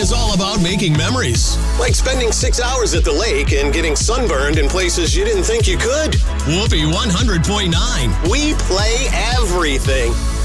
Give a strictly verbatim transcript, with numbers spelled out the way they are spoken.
is all about making memories. Like spending six hours at the lake and getting sunburned in places you didn't think you could. Whoopee one hundred point nine. We play everything.